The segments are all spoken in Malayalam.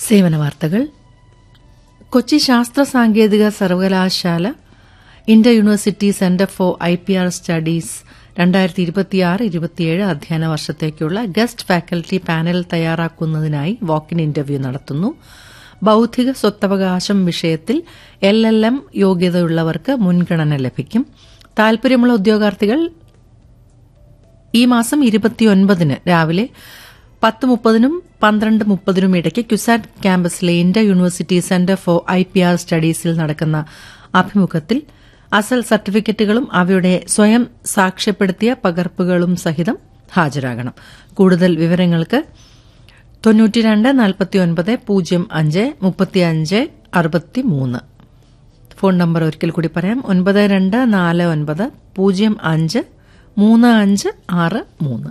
സേവന വാർത്തകൾ. കൊച്ചി ശാസ്ത്ര സാങ്കേതിക സർവകലാശാല Inter university centre for IPR studies 2026-27 അധ്യയന വർഷത്തേക്കുള്ള ഗസ്റ്റ് ഫാക്കൽറ്റി പാനൽ തയ്യാറാക്കുന്നതിനായി വാക്ക്-ഇൻ ഇന്റർവ്യൂ നടത്തുന്നു. ബൌദ്ധിക സ്വത്തവകാശം വിഷയത്തിൽ LLM യോഗ്യതയുള്ളവർക്ക് മുൻഗണന ലഭിക്കും. താൽപര്യമുള്ള ഉദ്യോഗാർത്ഥികൾ ഈ മാസം 29 രാവിലെ 10:30 12:30 ഇടയ്ക്ക് CUSAT ക്യാമ്പസിലെ Inter university centre for IPR സ്റ്റഡീസിൽ നടക്കുന്ന അഭിമുഖത്തിൽ അസൽ സർട്ടിഫിക്കറ്റുകളും അവയുടെ സ്വയം സാക്ഷ്യപ്പെടുത്തിയ പകർപ്പുകളും സഹിതം ഹാജരാകണം. കൂടുതൽ വിവരങ്ങൾക്ക് 92 49 05 35 63 ഫോൺ നമ്പർ ഒരിക്കൽ കൂടി പറയാം. 9249 05 3563.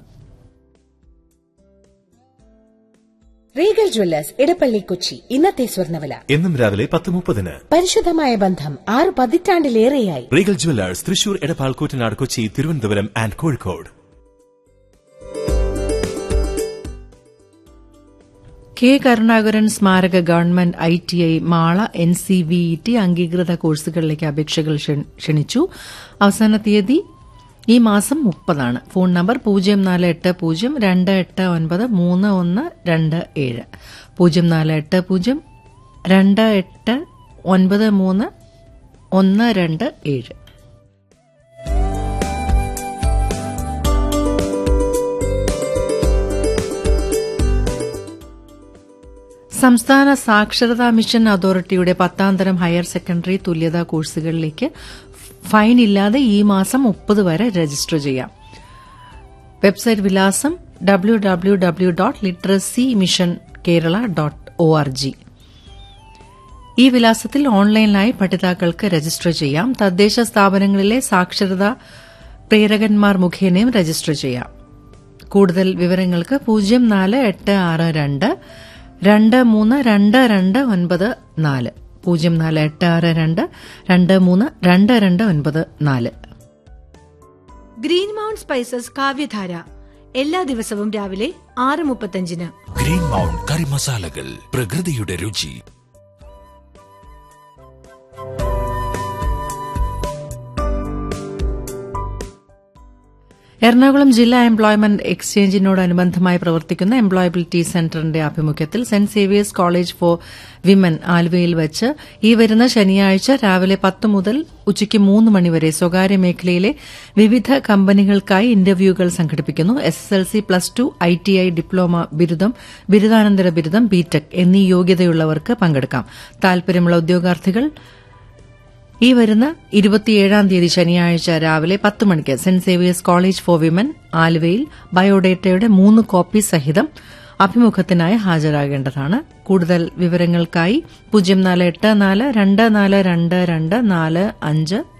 Regal Jewellers Edappally Kochi. ഇന്നത്തെ സ്വർണ്ണവില എന്നും രാവിലെ 10:30. പരിശുദ്ധമായ ബന്ധം 6 പതിറ്റാണ്ടിലേറെയായി. Regal Jewellers Thrissur, Edappal, Koottanad, Kochi, Thiruvananthapuram and Kozhikode. K Karunakaran സ്മാരക ഗവൺമെന്റ് ITI മാള NCVET അംഗീകൃത കോഴ്സുകളിലേക്ക് അപേക്ഷകൾ ക്ഷണിച്ചു. അവസാന തീയതി ഈ മാസം 30. Phone number 0480 289 3127 0480 289 3127. സംസ്ഥാന സാക്ഷരതാ മിഷൻ അതോറിറ്റിയുടെ 10ാം തരം ഹയർ സെക്കൻഡറി തുല്യതാ കോഴ്സുകളിലേക്ക് ഫൈൻ ഇല്ലാതെ ഈ മാസം 30 വരെ രജിസ്റ്റർ ചെയ്യാം. വെബ്സൈറ്റ് വിലാസം www.literacymissionkerala.org. ഈ വിലാസത്തിൽ ഓൺലൈനായി പഠിതാക്കൾക്ക് രജിസ്റ്റർ ചെയ്യാം. തദ്ദേശ സ്ഥാപനങ്ങളിലെ സാക്ഷരതാ പ്രേരകന്മാർ മുഖേനയും രജിസ്റ്റർ ചെയ്യാം. കൂടുതൽ വിവരങ്ങൾക്ക് 0486 232294 0486 232294. ഗ്രീൻ മൗണ്ട് സ്പൈസസ് കാവ്യധാര എല്ലാ ദിവസവും രാവിലെ 6:35. ഗ്രീൻ മൗണ്ട് കറി മസാലകൾ, പ്രകൃതിയുടെ രുചി. എറണാകുളം ജില്ലാ എംപ്ലോയ്മെന്റ് എക്സ്ചേഞ്ചിനോടനുബന്ധമായി പ്രവർത്തിക്കുന്ന എംപ്ലോയബിലിറ്റി സെന്ററിന്റെ ആഭിമുഖ്യത്തിൽ saint Xavier's college for women ആലുവയിൽ വെച്ച് ഈ വരുന്ന ശനിയാഴ്ച രാവിലെ 10 മുതൽ ഉച്ചയ്ക്ക് 3 മണിവരെ സ്വകാര്യ മേഖലയിലെ വിവിധ കമ്പനികൾക്കായി ഇന്റർവ്യൂകൾ സംഘടിപ്പിക്കുന്നു. SSLC, +2, ITI, ഡിപ്ലോമ ബിരുദം, ബിരുദാനന്തര ബിരുദം, BTech എന്നീ യോഗ്യതയുള്ളവർക്ക് പങ്കെടുക്കാം. താൽപര്യമുള്ള ഉദ്യോഗാർത്ഥികൾ ഈ വരുന്ന 27-ാം തീയതി ശനിയാഴ്ച രാവിലെ 10 മണിക്ക് saint Xavier's college for women ആലുവയിൽ ബയോഡേറ്റയുടെ 3 കോപ്പി സഹിതം അഭിമുഖത്തിനായി ഹാജരാകേണ്ടതാണ്. കൂടുതൽ വിവരങ്ങൾക്കായി 0484 2422 45